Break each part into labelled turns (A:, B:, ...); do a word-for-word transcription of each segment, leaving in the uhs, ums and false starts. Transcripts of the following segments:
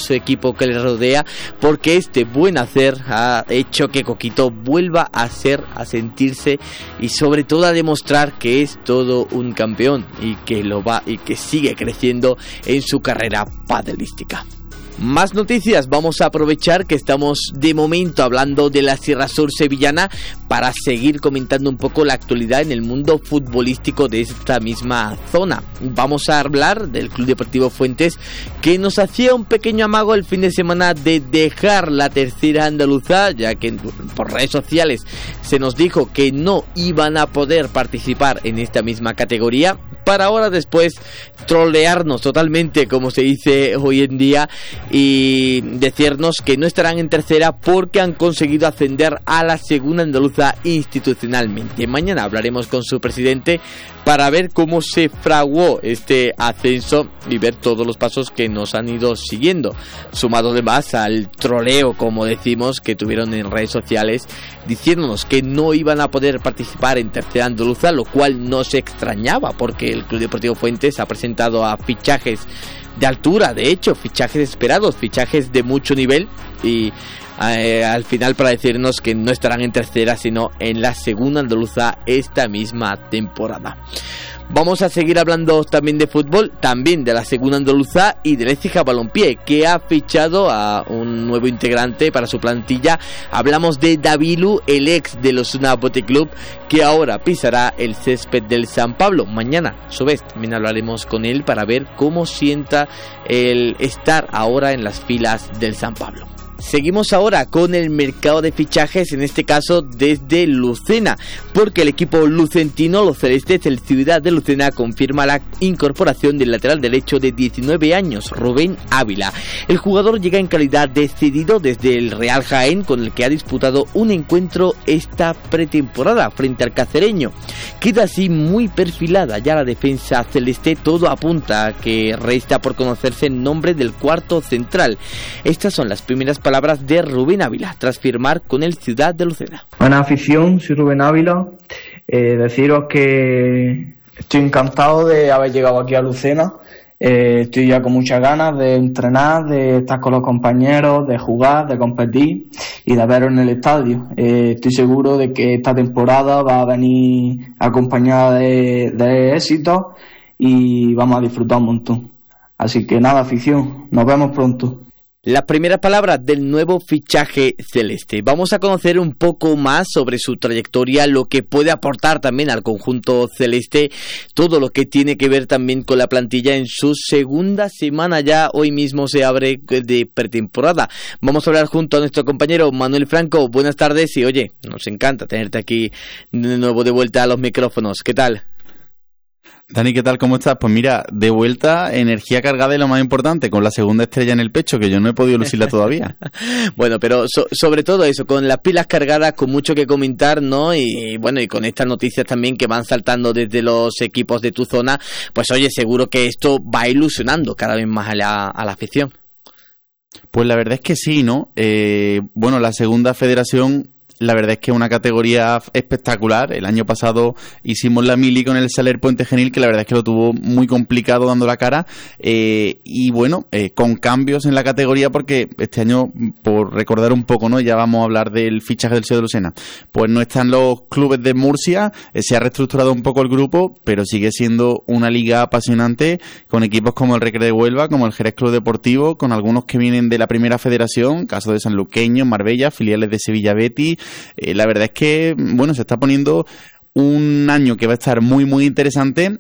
A: su equipo que le rodea, porque este buen hacer ha hecho que Coquito vuelva a ser, a sentirse y sobre todo a demostrar que es todo un campeón y que lo va y que sigue creciendo en su carrera padelística. Más noticias, vamos a aprovechar que estamos de momento hablando de la Sierra Sur sevillana para seguir comentando un poco la actualidad en el mundo futbolístico de esta misma zona. Vamos a hablar del Club Deportivo Fuentes, que nos hacía un pequeño amago el fin de semana de dejar la tercera andaluza, ya que por redes sociales se nos dijo que no iban a poder participar en esta misma categoría, para ahora después trolearnos totalmente, como se dice hoy en día, y decirnos que no estarán en tercera porque han conseguido ascender a la segunda andaluza institucionalmente. Mañana hablaremos con su presidente para ver cómo se fraguó este ascenso y ver todos los pasos que nos han ido siguiendo, sumado además al troleo, como decimos, que tuvieron en redes sociales diciéndonos que no iban a poder participar en tercera andaluza, lo cual no se extrañaba porque el Club Deportivo Fuentes ha presentado a fichajes de altura, de hecho, fichajes esperados, fichajes de mucho nivel y eh, al final para decirnos que no estarán en tercera sino en la segunda andaluza esta misma temporada. Vamos a seguir hablando también de fútbol, también de la segunda andaluza y del Écija Balompié, que ha fichado a un nuevo integrante para su plantilla. Hablamos de Davilu, el ex del Osasuna Bote Club, que ahora pisará el césped del San Pablo. Mañana, a su vez, también hablaremos con él para ver cómo sienta el estar ahora en las filas del San Pablo. Seguimos ahora con el mercado de fichajes, en este caso desde Lucena, porque el equipo lucentino, los celestes, el Ciudad de Lucena, confirma la incorporación del lateral derecho de diecinueve años, Rubén Ávila. El jugador llega en calidad de cedido desde el Real Jaén, con el que ha disputado un encuentro esta pretemporada frente al Cacereño. Queda así muy perfilada ya la defensa celeste, todo apunta a que resta por conocerse el nombre del cuarto central. Estas son las primeras palabras de Rubén Ávila tras firmar con el Ciudad de Lucena.
B: Buena afición, soy Rubén Ávila. Eh, deciros que estoy encantado de haber llegado aquí a Lucena. Eh, estoy ya con muchas ganas de entrenar, de estar con los compañeros, de jugar, de competir y de veros en el estadio. Eh, estoy seguro de que esta temporada va a venir acompañada de, de éxitos y vamos a disfrutar un montón. Así que nada, afición, nos vemos pronto.
A: Las primeras palabras del nuevo fichaje celeste. Vamos a conocer un poco más sobre su trayectoria, lo que puede aportar también al conjunto celeste, todo lo que tiene que ver también con la plantilla en su segunda semana ya. Hoy mismo se abre de pretemporada. Vamos a hablar junto a nuestro compañero Manuel Franco. Buenas tardes y oye, nos encanta tenerte aquí de nuevo de vuelta a los micrófonos. ¿Qué tal?
C: Dani, ¿qué tal? ¿Cómo estás? Pues mira, de vuelta, energía cargada y lo más importante, con la segunda estrella en el pecho, que yo no he podido lucirla todavía.
A: Bueno, pero so, sobre todo eso, con las pilas cargadas, con mucho que comentar, ¿no? Y bueno, y con estas noticias también que van saltando desde los equipos de tu zona, pues oye, seguro que esto va ilusionando cada vez más a la, a la afición.
C: Pues la verdad es que sí, ¿no? Eh, bueno, la segunda federación... La verdad es que es una categoría espectacular. El año pasado hicimos la mili con el Saler Puente Genil, que la verdad es que lo tuvo muy complicado dando la cara. Eh, y bueno, eh, con cambios en la categoría, porque este año, por recordar un poco, ¿no? Ya vamos a hablar del fichaje del Ciudad de Lucena. Pues no están los clubes de Murcia, eh, se ha reestructurado un poco el grupo, pero sigue siendo una liga apasionante, con equipos como el Recre de Huelva, como el Jerez Club Deportivo, con algunos que vienen de la primera federación, caso de Sanluqueño, Marbella, filiales de Sevilla Betis. Eh, la verdad es que, bueno, se está poniendo un año que va a estar muy, muy interesante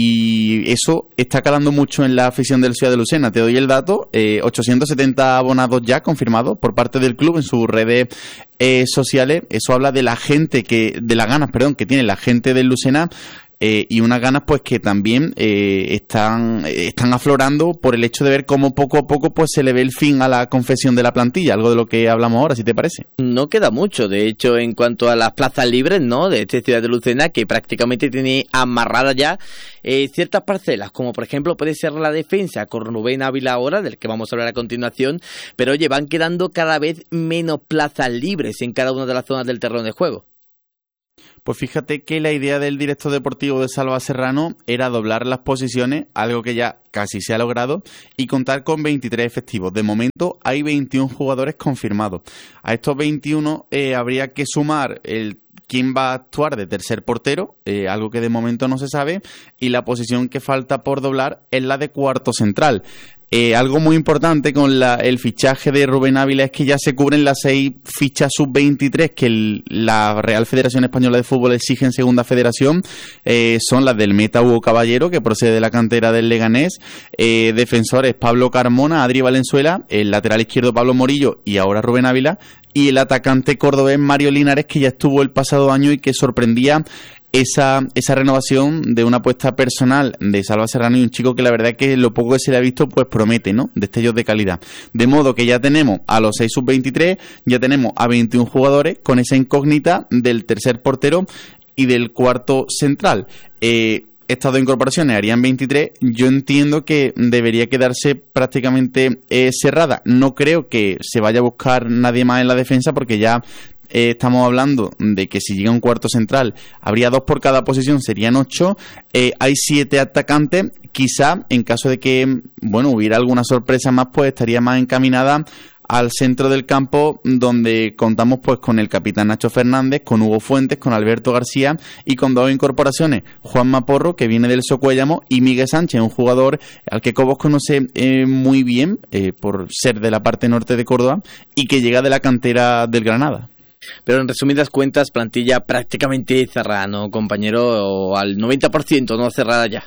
C: y eso está calando mucho en la afición del Ciudad de Lucena. Te doy el dato, eh, ochocientos setenta abonados ya confirmados por parte del club en sus redes eh, sociales. Eso habla de la gente que, de las ganas, perdón, que tiene la gente del Lucena. Eh, y unas ganas pues que también eh, están eh, están aflorando por el hecho de ver cómo poco a poco pues se le ve el fin a la confección de la plantilla, algo de lo que hablamos ahora, si te parece.
A: No queda mucho, de hecho, en cuanto a las plazas libres, ¿no?, de esta Ciudad de Lucena, que prácticamente tiene amarrada ya eh, ciertas parcelas, como por ejemplo puede ser la defensa con Rubén Ávila ahora, del que vamos a hablar a continuación, pero oye, van quedando cada vez menos plazas libres en cada una de las zonas del terreno de juego.
C: Pues fíjate que la idea del director deportivo de Salva Serrano era doblar las posiciones, algo que ya casi se ha logrado, y contar con veintitrés efectivos. De momento hay veintiún jugadores confirmados. A estos veintiuno eh, habría que sumar el quién va a actuar de tercer portero, eh, algo que de momento no se sabe, y la posición que falta por doblar es la de cuarto central. Eh, algo muy importante con la, el fichaje de Rubén Ávila es que ya se cubren las seis fichas sub veintitrés que el, la Real Federación Española de Fútbol exige en Segunda Federación. Eh, son las del meta Hugo Caballero, que procede de la cantera del Leganés, eh, defensores Pablo Carmona, Adri Valenzuela, el lateral izquierdo Pablo Morillo y ahora Rubén Ávila, y el atacante cordobés Mario Linares, que ya estuvo el pasado año y que sorprendía esa esa renovación de una apuesta personal de Salva Serrano, y un chico que la verdad es que lo poco que se le ha visto pues promete, ¿no? Destellos de calidad. De modo que ya tenemos a los seis sub veintitrés, ya tenemos a veintiún jugadores con esa incógnita del tercer portero y del cuarto central. Eh, Estas dos incorporaciones harían veintitrés. Yo entiendo que debería quedarse prácticamente eh, cerrada. No creo que se vaya a buscar nadie más en la defensa, porque ya Eh, estamos hablando de que si llega un cuarto central habría dos por cada posición, serían ocho. Eh, hay siete atacantes. Quizá en caso de que bueno hubiera alguna sorpresa más, pues estaría más encaminada al centro del campo, donde contamos pues con el capitán Nacho Fernández, con Hugo Fuentes, con Alberto García y con dos incorporaciones, Juan Maporro, que viene del Socuéllamo, y Miguel Sánchez, un jugador al que Cobos conoce eh, muy bien eh, por ser de la parte norte de Córdoba y que llega de la cantera del Granada.
A: Pero en resumidas cuentas, plantilla prácticamente cerrada, ¿no, compañero? O al noventa por ciento, ¿no? Cerrada ya.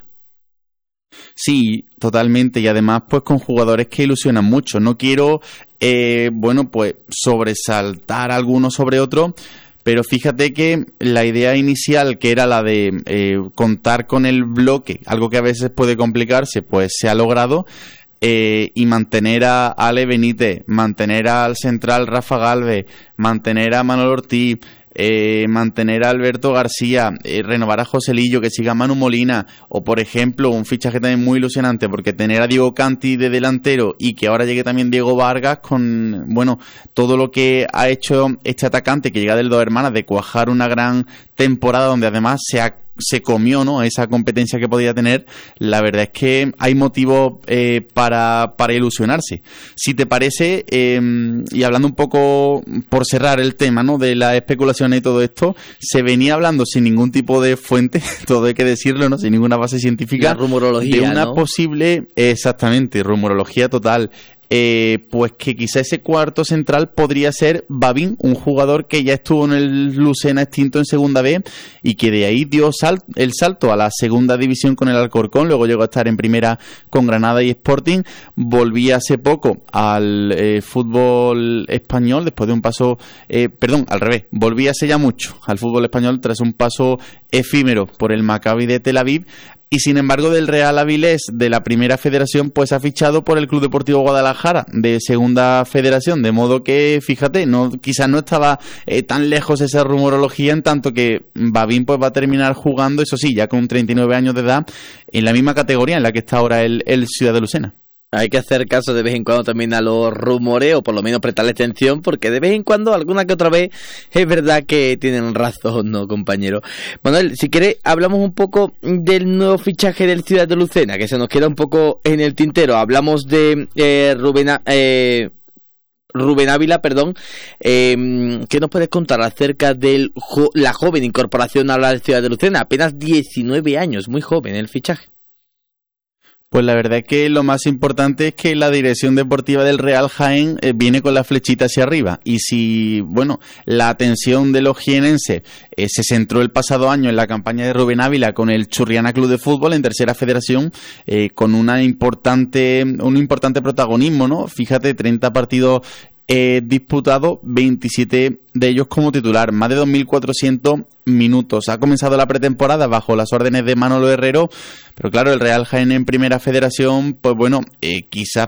C: Sí, totalmente, y además pues con jugadores que ilusionan mucho. No quiero, eh, bueno, pues sobresaltar a alguno sobre otro, pero fíjate que la idea inicial, que era la de eh, contar con el bloque, algo que a veces puede complicarse, pues se ha logrado. Eh, y mantener a Ale Benítez, mantener al central Rafa Galvez, mantener a Manuel Ortiz, eh, mantener a Alberto García, eh, renovar a Joselillo, que siga Manu Molina, o por ejemplo un fichaje también muy ilusionante, porque tener a Diego Canti de delantero y que ahora llegue también Diego Vargas, con bueno todo lo que ha hecho este atacante que llega del Dos Hermanas, de cuajar una gran temporada donde además se ha se comió, ¿no?, esa competencia que podía tener. La verdad es que hay motivos eh, para, para ilusionarse. Si te parece, eh, y hablando un poco por cerrar el tema, ¿no?, de las especulaciones y todo esto, se venía hablando sin ningún tipo de fuente, todo hay que decirlo, ¿no?, sin ninguna base científica,
A: la rumorología,
C: de una
A: ¿no?
C: posible, exactamente, rumorología total. Eh, pues que quizá ese cuarto central podría ser Babín, un jugador que ya estuvo en el Lucena extinto en Segunda B y que de ahí dio sal- el salto a la Segunda División con el Alcorcón, luego llegó a estar en Primera con Granada y Sporting, volvía hace poco al eh, fútbol español después de un paso, eh, perdón, al revés, volvía hace ya mucho al fútbol español tras un paso efímero por el Maccabi de Tel Aviv. Y sin embargo del Real Avilés de la Primera Federación pues ha fichado por el Club Deportivo Guadalajara de Segunda Federación, de modo que fíjate, no quizás no estaba eh, tan lejos esa rumorología, en tanto que Babín pues va a terminar jugando, eso sí, ya con treinta y nueve años de edad, en la misma categoría en la que está ahora el, el Ciudad de Lucena.
A: Hay que hacer caso de vez en cuando también a los rumores, o por lo menos prestarle atención, porque de vez en cuando, alguna que otra vez, es verdad que tienen razón, ¿no, compañero? Manuel, si quieres, hablamos un poco del nuevo fichaje del Ciudad de Lucena, que se nos queda un poco en el tintero. Hablamos de eh, Rubén, eh, Rubén Ávila, perdón. Eh, ¿Qué nos puedes contar acerca de jo- la joven incorporación a la Ciudad de Lucena? Apenas diecinueve años, muy joven el fichaje.
C: Pues la verdad es que lo más importante es que la dirección deportiva del Real Jaén eh, viene con la flechita hacia arriba. Y si, bueno, la atención de los jienenses eh, se centró el pasado año en la campaña de Rubén Ávila con el Churriana Club de Fútbol en Tercera Federación, eh, con una importante, un importante protagonismo, ¿no? Fíjate, treinta partidos Eh, disputado, veintisiete de ellos como titular, más de dos mil cuatrocientos minutos. Ha comenzado la pretemporada bajo las órdenes de Manolo Herrero, pero claro, el Real Jaén en Primera Federación, pues bueno, eh, quizás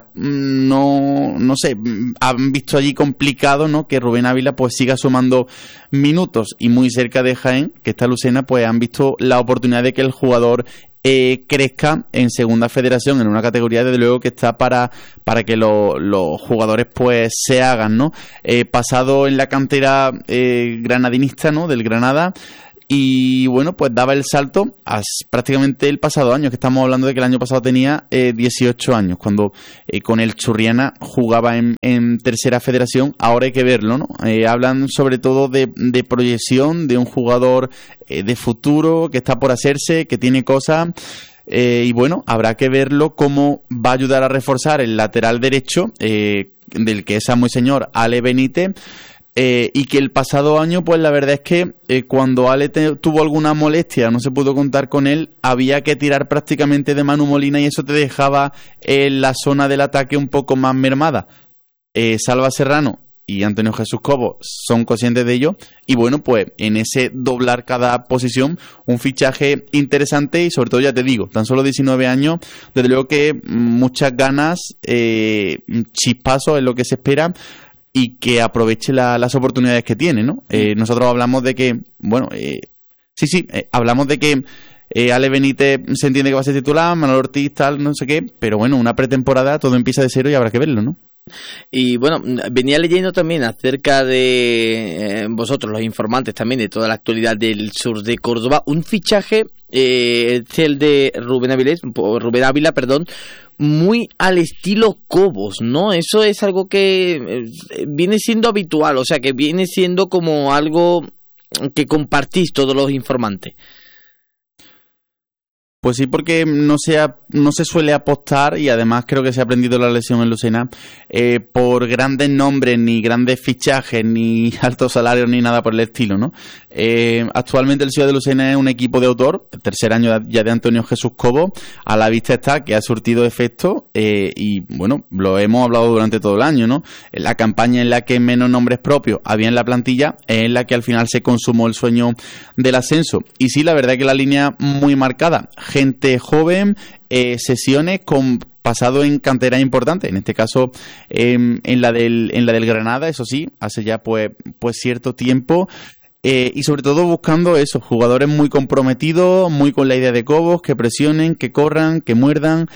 C: no, no sé, han visto allí complicado, ¿no?, que Rubén Ávila pues siga sumando minutos, y muy cerca de Jaén, que está Lucena, pues han visto la oportunidad de que el jugador Eh, crezca en Segunda Federación, en una categoría desde luego que está para, para que lo, los jugadores pues se hagan, ¿no? Eh, pasado en la cantera eh, granadinista, ¿no?, del Granada, y bueno, pues daba el salto a prácticamente el pasado año, que estamos hablando de que el año pasado tenía eh, dieciocho años, cuando eh, con el Churriana jugaba en, en tercera federación. Ahora hay que verlo, ¿no? Eh, hablan sobre todo de, de proyección, de un jugador eh, de futuro, que está por hacerse, que tiene cosas, eh, y bueno, habrá que verlo cómo va a ayudar a reforzar el lateral derecho, eh, del que es muy señor Ale Benítez. Eh, y que el pasado año, pues la verdad es que eh, cuando Ale te, tuvo alguna molestia, no se pudo contar con él, había que tirar prácticamente de Manu Molina y eso te dejaba eh, la zona del ataque un poco más mermada. Eh, Salva Serrano y Antonio Jesús Cobo son conscientes de ello y bueno, pues en ese doblar cada posición, un fichaje interesante y sobre todo, ya te digo, tan solo diecinueve años, desde luego que muchas ganas, eh, chispazos es lo que se espera, y que aproveche la, las oportunidades que tiene, ¿no? Eh, nosotros hablamos de que, bueno, eh, sí, sí, eh, hablamos de que eh, Ale Benítez se entiende que va a ser titular, Manuel Ortiz tal, no sé qué, pero bueno, una pretemporada, todo empieza de cero y habrá que verlo, ¿no?
A: Y bueno, venía leyendo también acerca de eh, vosotros, los informantes también, de toda la actualidad del sur de Córdoba, un fichaje, eh, es el de Rubén Ávila, Rubén Ávila, perdón, muy al estilo Cobos, ¿no? Eso es algo que eh, viene siendo habitual, o sea, que viene siendo como algo que compartís todos los informantes.
C: Pues sí, porque no se, ha, no se suele apostar, y además creo que se ha aprendido la lección en Lucena, eh, por grandes nombres, ni grandes fichajes, ni altos salarios, ni nada por el estilo, ¿no? Eh, actualmente el Ciudad de Lucena es un equipo de autor, el tercer año ya de Antonio Jesús Cobo, a la vista está que ha surtido efecto, eh, y bueno, lo hemos hablado durante todo el año, ¿no? La campaña en la que menos nombres propios había en la plantilla es en la que al final se consumó el sueño del ascenso. Y sí, la verdad es que la línea muy marcada, gente joven, eh, sesiones con pasado en canteras importantes, en este caso eh, en la del en la del Granada, eso sí, hace ya pues pues cierto tiempo, eh, y sobre todo buscando esos jugadores muy comprometidos, muy con la idea de Cobos, que presionen, que corran, que muerdan.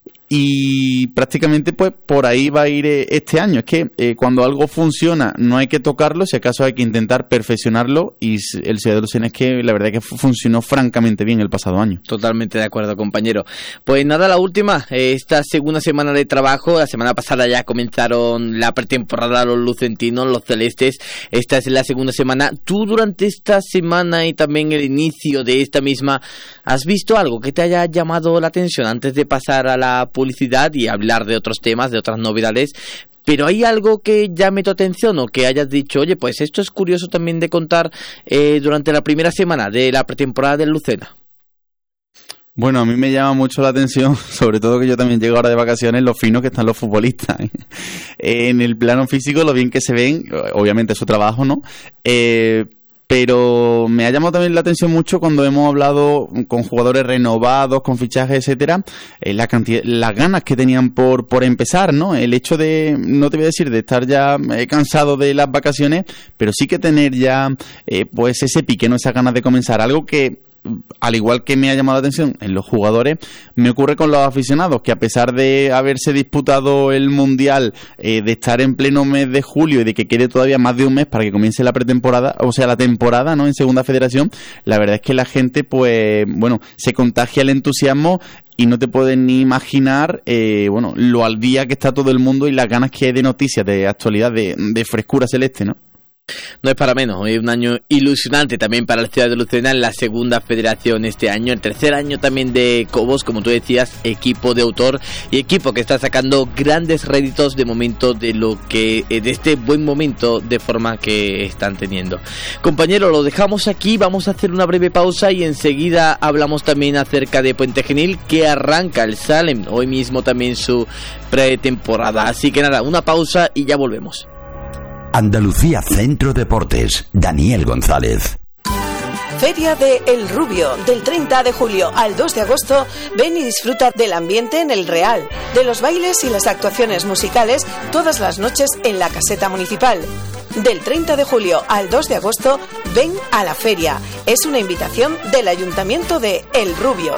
C: Y prácticamente pues por ahí va a ir eh, este año. Es que eh, cuando algo funciona no hay que tocarlo, si acaso hay que intentar perfeccionarlo, y el Ciudad de Lucena es que la verdad es que funcionó francamente bien el pasado año.
A: Totalmente de acuerdo, compañero. Pues nada, la última, eh, esta segunda semana de trabajo, la semana pasada ya comenzaron la pretemporada los lucentinos, los celestes, esta es la segunda semana. Tú durante esta semana y también el inicio de esta misma, ¿has visto algo que te haya llamado la atención antes de pasar a la publicidad y hablar de otros temas, de otras novedades? Pero ¿hay algo que llame tu atención o que hayas dicho, oye, pues esto es curioso también de contar eh, durante la primera semana de la pretemporada del Lucena?
C: Bueno, a mí me llama mucho la atención, sobre todo que yo también llego ahora de vacaciones, lo finos que están los futbolistas. En el plano físico, lo bien que se ven, obviamente es su trabajo, ¿no? Eh, pero me ha llamado también la atención mucho cuando hemos hablado con jugadores renovados, con fichajes, etcétera, eh, la cantidad, las ganas que tenían por por empezar, ¿no? El hecho de, no te voy a decir de estar ya eh, cansado de las vacaciones, pero sí que tener ya eh, pues ese pique, ¿no? Esas ganas de comenzar, algo que al igual que me ha llamado la atención en los jugadores, me ocurre con los aficionados, que a pesar de haberse disputado el Mundial, eh, de estar en pleno mes de julio y de que quede todavía más de un mes para que comience la pretemporada, o sea, la temporada, ¿no?, en Segunda Federación, la verdad es que la gente, pues, bueno, se contagia el entusiasmo y no te puedes ni imaginar, eh, bueno, lo al día que está todo el mundo y las ganas que hay de noticias, de actualidad, de, de frescura celeste, ¿no?
A: No es para menos, es un año ilusionante también para la ciudad de Lucena en la segunda federación este año, el tercer año también de Cobos, como tú decías, equipo de autor y equipo que está sacando grandes réditos de momento de lo que de este buen momento de forma que están teniendo. Compañero, lo dejamos aquí, vamos a hacer una breve pausa y enseguida hablamos también acerca de Puente Genil, que arranca el Salem hoy mismo también su pretemporada, así que nada, una pausa y ya volvemos.
D: Andalucía Centro Deportes, Daniel González.
E: Feria de El Rubio, del treinta de julio al dos de agosto, ven y disfruta del ambiente en el Real, de los bailes y las actuaciones musicales todas las noches en la caseta municipal. Del treinta de julio al dos de agosto, ven a la feria. Es una invitación del Ayuntamiento de El Rubio.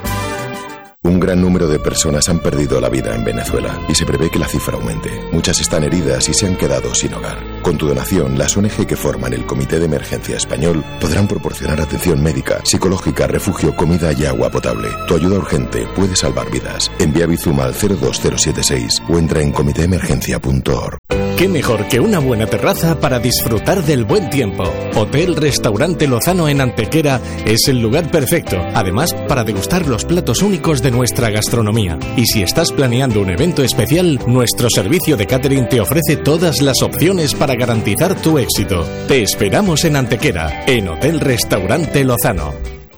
F: Un gran número de personas han perdido la vida en Venezuela y se prevé que la cifra aumente. Muchas están heridas y se han quedado sin hogar. Con tu donación, las O N G que forman el Comité de Emergencia Español podrán proporcionar atención médica, psicológica, refugio, comida y agua potable. Tu ayuda urgente puede salvar vidas. Envía Bizum al cero dos cero siete seis o entra en comité emergencia punto org.
G: ¿Qué mejor que una buena terraza para disfrutar del buen tiempo? Hotel Restaurante Lozano en Antequera es el lugar perfecto, además para degustar los platos únicos de nuestra gastronomía. Y si estás planeando un evento especial, nuestro servicio de catering te ofrece todas las opciones para garantizar tu éxito. Te esperamos en Antequera, en Hotel Restaurante Lozano.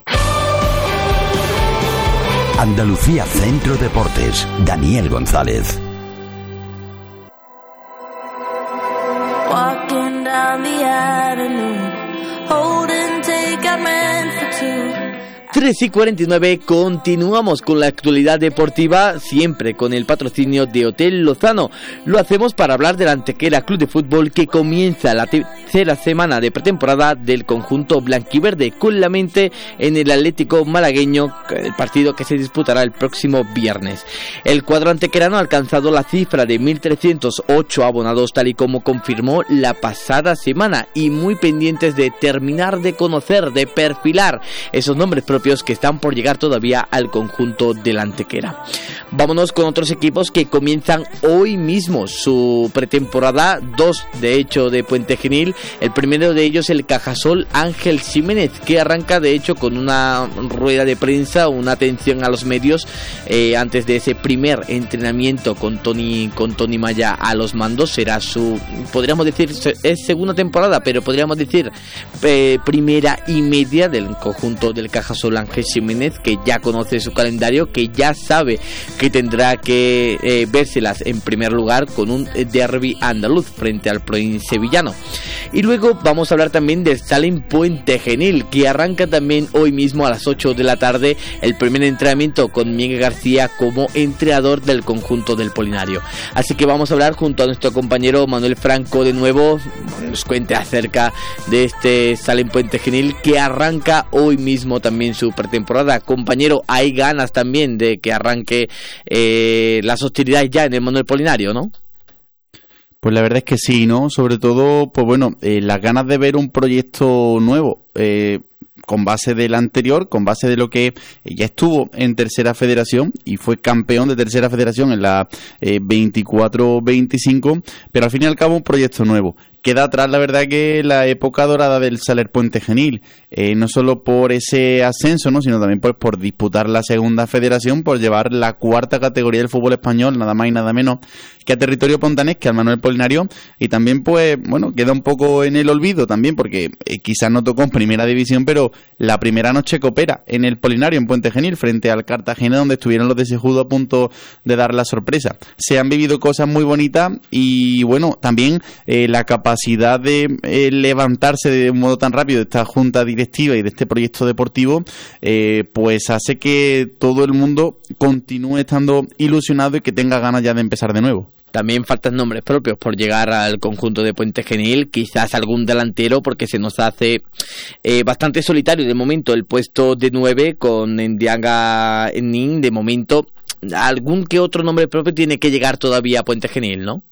D: Andalucía Centro Deportes, Daniel González.
H: Walking down the avenue, holding take I meant for two.
A: tres y cuarenta y nueve, continuamos con la actualidad deportiva, siempre con el patrocinio de Hotel Lozano. Lo hacemos para hablar del Antequera Club de Fútbol, que comienza la tercera semana de pretemporada del conjunto blanquiverde, con la mente en el Atlético malagueño, el partido que se disputará el próximo viernes. El cuadro antequerano ha alcanzado la cifra de mil trescientos ocho abonados, tal y como confirmó la pasada semana, y muy pendientes de terminar de conocer, de perfilar esos nombres propios que están por llegar todavía al conjunto de la Antequera. Vámonos con otros equipos que comienzan hoy mismo su pretemporada, dos de hecho de Puente Genil. El primero de ellos, el Cajasol Ángel Ximénez, que arranca de hecho con una rueda de prensa, una atención a los medios eh, antes de ese primer entrenamiento con Tony con Tony Maya a los mandos. Será su, podríamos decir, es segunda temporada, pero podríamos decir eh, primera y media del conjunto del Cajasol Ángel Ximénez, que ya conoce su calendario, que ya sabe que tendrá que eh, vérselas en primer lugar con un derbi andaluz frente al Proin sevillano. Y luego vamos a hablar también del Salem Puente Genil, que arranca también hoy mismo a las ocho de la tarde el primer entrenamiento con Miguel García como entrenador del conjunto del Polinario. Así que vamos a hablar junto a nuestro compañero Manuel Franco de nuevo, nos cuente acerca de este Salem Puente Genil, que arranca hoy mismo también su pretemporada. Compañero, hay ganas también de que arranque eh, las hostilidades ya en el Manuel Polinario, ¿no?
C: Pues la verdad es que sí, ¿no? Sobre todo, pues bueno, eh, las ganas de ver un proyecto nuevo, eh, con base del anterior, con base de lo que ya estuvo en Tercera Federación y fue campeón de Tercera Federación en la eh, veinticuatro veinticinco, pero al fin y al cabo un proyecto nuevo. Queda atrás, la verdad, que la época dorada del Saler Puente Genil, eh, no solo por ese ascenso, no, sino también pues por disputar la Segunda Federación, por llevar la cuarta categoría del fútbol español, nada más y nada menos que a territorio pontanés, que al Manuel Polinario, y también pues, bueno, queda un poco en el olvido también, porque eh, quizás no tocó en Primera División, pero la primera noche copera en el Polinario, en Puente Genil, frente al Cartagena, donde estuvieron los de Sejudo a punto de dar la sorpresa. Se han vivido cosas muy bonitas y, bueno, también eh, la capacidad capacidad de eh, levantarse de un modo tan rápido de esta junta directiva y de este proyecto deportivo, eh, pues hace que todo el mundo continúe estando ilusionado y que tenga ganas ya de empezar de nuevo.
A: También faltan nombres propios por llegar al conjunto de Puente Genil, quizás algún delantero, porque se nos hace eh, bastante solitario de momento el puesto de nueve con Ndiaga Nin. De momento algún que otro nombre propio tiene que llegar todavía a Puente Genil, ¿no?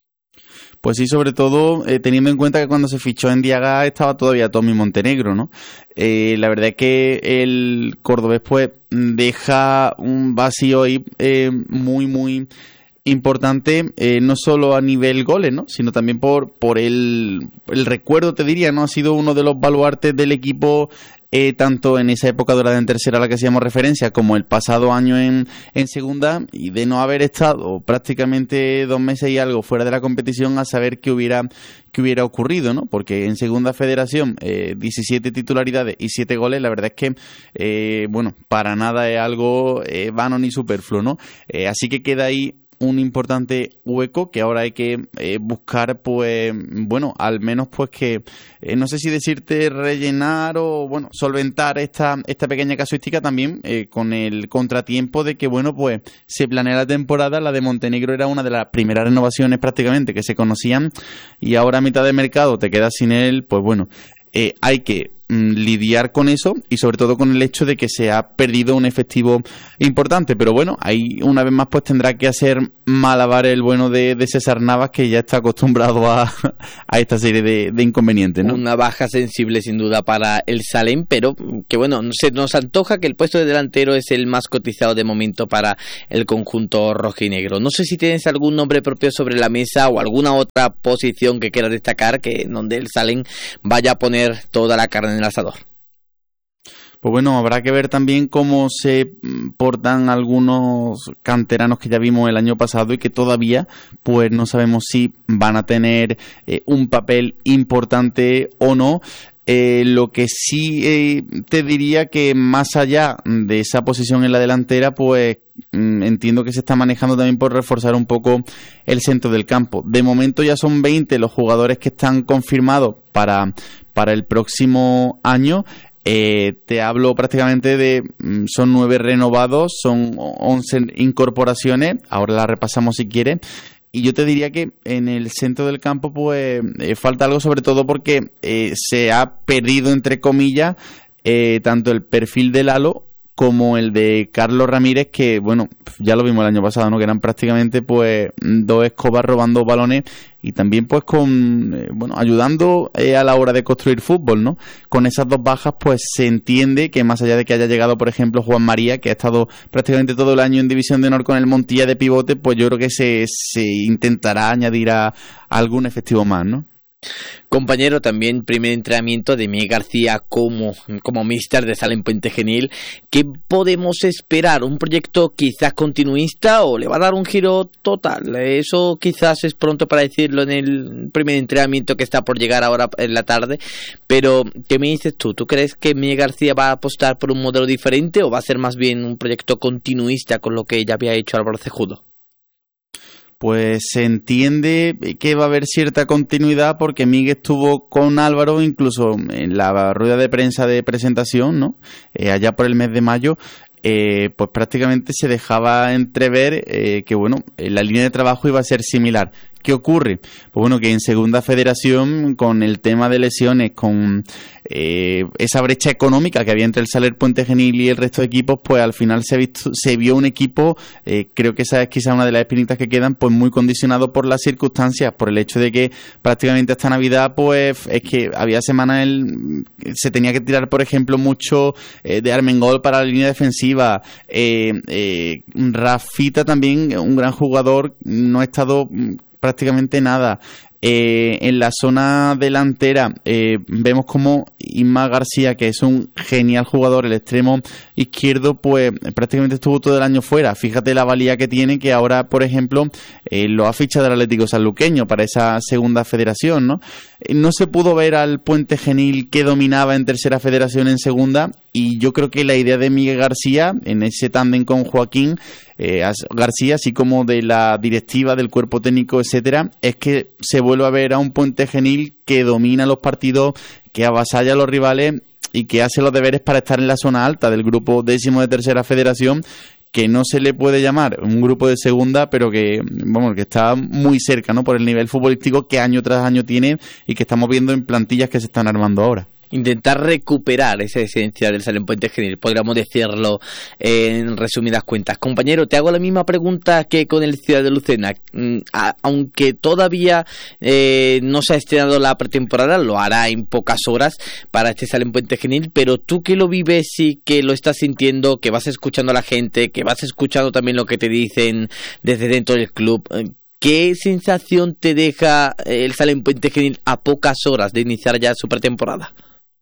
C: Pues sí, sobre todo eh, teniendo en cuenta que cuando se fichó en Ndiaga estaba todavía Tommy Montenegro, ¿no? Eh, la verdad es que el cordobés pues deja un vacío ahí eh, muy, muy importante, eh, no solo a nivel goles, ¿no? Sino también por, por el, el recuerdo, te diría, ¿no? Ha sido uno de los baluartes del equipo, Eh, tanto en esa época dorada en tercera a la que hacíamos referencia, como el pasado año en, en segunda, y de no haber estado prácticamente dos meses y algo fuera de la competición, a saber qué hubiera, qué hubiera ocurrido, ¿no? Porque en segunda federación, eh, diecisiete titularidades y siete goles, la verdad es que, eh, bueno, para nada es algo eh, vano ni superfluo, ¿no? Eh, así que queda ahí un importante hueco que ahora hay que eh, buscar, pues, bueno, al menos pues que, eh, no sé si decirte rellenar o, bueno, solventar esta esta pequeña casuística también eh, con el contratiempo de que, bueno, pues se planea la temporada, la de Montenegro era una de las primeras renovaciones prácticamente que se conocían y ahora a mitad de mercado te quedas sin él, pues bueno, eh, hay que mm, lidiar con eso y sobre todo con el hecho de que se ha perdido un efectivo importante. Pero bueno, ahí una vez más pues tendrá que hacer malabar el bueno de, de César Navas, que ya está acostumbrado a, a esta serie de, de inconvenientes, ¿no?
A: Una baja sensible sin duda para el Salem, pero que bueno, se nos antoja que el puesto de delantero es el más cotizado de momento para el conjunto rojinegro. No sé si tienes algún nombre propio sobre la mesa o alguna otra posición que quieras destacar, que donde el Salem vaya a poner toda la carne en el asador.
C: Pues bueno, habrá que ver también cómo se portan algunos canteranos que ya vimos el año pasado y que todavía pues no sabemos si van a tener eh, un papel importante o no. Eh, lo que sí eh, te diría que más allá de esa posición en la delantera, pues mm, entiendo que se está manejando también por reforzar un poco el centro del campo. De momento ya son veinte los jugadores que están confirmados para, para el próximo año. Eh, te hablo prácticamente de, son nueve renovados, son once incorporaciones, ahora las repasamos si quieres, y yo te diría que en el centro del campo pues eh, falta algo, sobre todo porque eh, se ha perdido, entre comillas, eh, tanto el perfil de Lalo como el de Carlos Ramírez, que bueno, ya lo vimos el año pasado, ¿no? Que eran prácticamente pues dos escobas robando balones y también pues con eh, bueno, ayudando eh, a la hora de construir fútbol, ¿no? Con esas dos bajas pues se entiende que más allá de que haya llegado por ejemplo Juan María, que ha estado prácticamente todo el año en División de Honor con el Montilla de pivote, pues yo creo que se, se intentará añadir a, a algún efectivo más, ¿no?
A: Compañero, también primer entrenamiento de Miguel García como, como míster de Salem Puente Genil. ¿Qué podemos esperar? ¿Un proyecto quizás continuista o le va a dar un giro total? Eso quizás es pronto para decirlo en el primer entrenamiento que está por llegar ahora en la tarde, pero ¿qué me dices tú? ¿Tú crees que Miguel García va a apostar por un modelo diferente o va a ser más bien un proyecto continuista con lo que ya había hecho Álvaro Cejudo?
C: Pues se entiende que va a haber cierta continuidad porque Miguel estuvo con Álvaro incluso en la rueda de prensa de presentación, ¿no? Eh, allá por el mes de mayo, eh, pues prácticamente se dejaba entrever eh, que, bueno, la línea de trabajo iba a ser similar. ¿Qué ocurre? Pues bueno, que en Segunda Federación, con el tema de lesiones, con eh, esa brecha económica que había entre el Saler Puente Genil y el resto de equipos, pues al final se, ha visto, se vio un equipo, eh, creo que esa es quizá una de las espinitas que quedan, pues muy condicionado por las circunstancias, por el hecho de que prácticamente hasta Navidad, pues es que había semanas, el, se tenía que tirar, por ejemplo, mucho eh, de Armengol para la línea defensiva. Eh, eh, Rafita también, un gran jugador, no ha estado prácticamente nada. Eh, en la zona delantera eh, vemos como Isma García, que es un genial jugador, el extremo izquierdo, pues prácticamente estuvo todo el año fuera. Fíjate la valía que tiene, que ahora, por ejemplo, eh, lo ha fichado el Atlético Sanluqueño para esa Segunda Federación, ¿no? Eh, no se pudo ver al Puente Genil que dominaba en Tercera Federación en Segunda, y yo creo que la idea de Miguel García, en ese tándem con Joaquín eh, García, así como de la directiva, del cuerpo técnico, etcétera, es que se vuelve a ver a un Puente Genil que domina los partidos, que avasalla a los rivales y que hace los deberes para estar en la zona alta del grupo décimo de Tercera Federación, que no se le puede llamar un grupo de segunda, pero que vamos, que está muy cerca, ¿no? Por el nivel futbolístico que año tras año tiene y que estamos viendo en plantillas que se están armando ahora.
A: Intentar recuperar esa esencia del Salem Puente Genil, podríamos decirlo en resumidas cuentas. Compañero, te hago la misma pregunta que con el Ciudad de Lucena. Aunque todavía eh, no se ha estrenado la pretemporada, lo hará en pocas horas para este Salem Puente Genil, pero tú que lo vives y que lo estás sintiendo, que vas escuchando a la gente, que vas escuchando también lo que te dicen desde dentro del club, ¿qué sensación te deja el Salem Puente Genil a pocas horas de iniciar ya su pretemporada?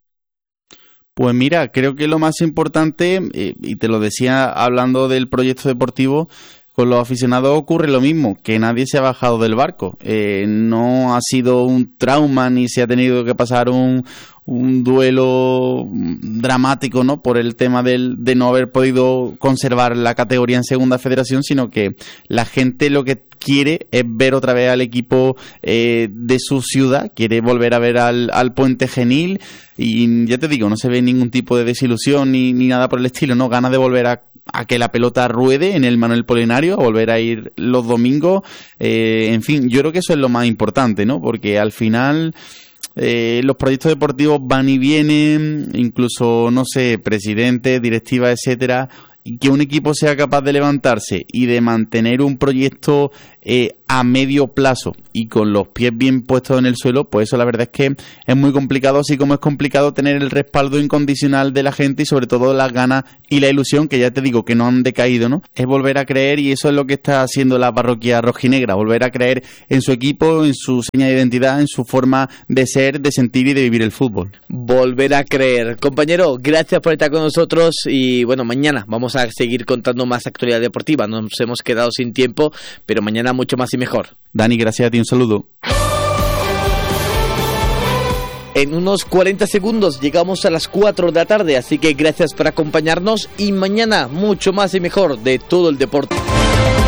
C: Pues mira, creo que lo más importante, eh, y te lo decía hablando del proyecto deportivo, con los aficionados ocurre lo mismo, que nadie se ha bajado del barco. Eh, no ha sido un trauma ni se ha tenido que pasar un, un duelo dramático, ¿no? Por el tema del, de no haber podido conservar la categoría en Segunda Federación, sino que la gente lo que quiere es ver otra vez al equipo eh, de su ciudad, quiere volver a ver al, al Puente Genil, y ya te digo, no se ve ningún tipo de desilusión ni, ni nada por el estilo, ¿no? Ganas de volver a, a que la pelota ruede en el Manuel Polinario, a volver a ir los domingos, eh, en fin, yo creo que eso es lo más importante, ¿no? Porque al final eh, los proyectos deportivos van y vienen, incluso, no sé, presidentes, directivas, etcétera, y que un equipo sea capaz de levantarse y de mantener un proyecto eh, a medio plazo y con los pies bien puestos en el suelo, pues eso la verdad es que es muy complicado, así como es complicado tener el respaldo incondicional de la gente y sobre todo las ganas y la ilusión, que ya te digo que no han decaído, ¿no? Es volver a creer, y eso es lo que está haciendo la parroquia rojinegra, volver a creer en su equipo, en su seña de identidad, en su forma de ser, de sentir y de vivir el fútbol.
A: Volver a creer. Compañero, gracias por estar con nosotros y bueno, mañana vamos a seguir contando más actualidad deportiva. Nos hemos quedado sin tiempo, pero mañana mucho más y mejor.
C: Dani, gracias a ti, un saludo.
A: En unos cuarenta segundos llegamos a las cuatro de la tarde, así que gracias por acompañarnos y mañana mucho más y mejor de todo el deporte.